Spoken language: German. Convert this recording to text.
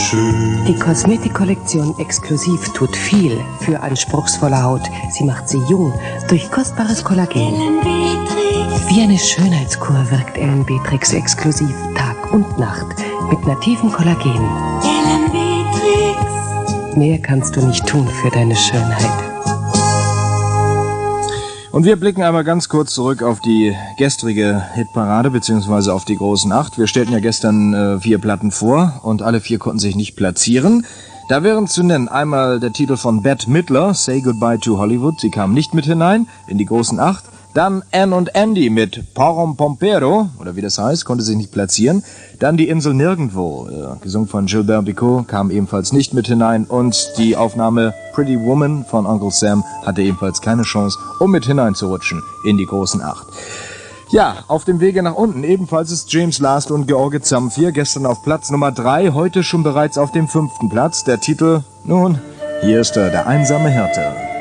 schön. Die Kosmetikkollektion Exklusiv tut viel für anspruchsvolle Haut. Sie macht sie jung durch kostbares Kollagen. Wie eine Schönheitskur wirkt Ellen Beatrix Exklusiv Tag und Nacht mit nativem Kollagen. Ellen Beatrix. Mehr kannst du nicht tun für deine Schönheit. Und wir blicken einmal ganz kurz zurück auf die gestrige Hitparade, beziehungsweise auf die großen 8. Wir stellten ja gestern 4 Platten vor und alle 4 konnten sich nicht platzieren. Da wären zu nennen einmal der Titel von Bette Midler, Say Goodbye to Hollywood, sie kam nicht mit hinein in die großen 8. Dann Ann und Andy mit Porom Pompero, oder wie das heißt, konnte sich nicht platzieren. Dann Die Insel Nirgendwo, gesungen von Gilbert Bécaud, kam ebenfalls nicht mit hinein. Und die Aufnahme Pretty Woman von Uncle Sam hatte ebenfalls keine Chance, um mit hineinzurutschen in die großen 8. Ja, auf dem Wege nach unten ebenfalls ist James Last und George Zamfir, gestern auf Platz Nummer 3, heute schon bereits auf dem 5. Platz. Der Titel, nun, hier ist er, der einsame Hirte.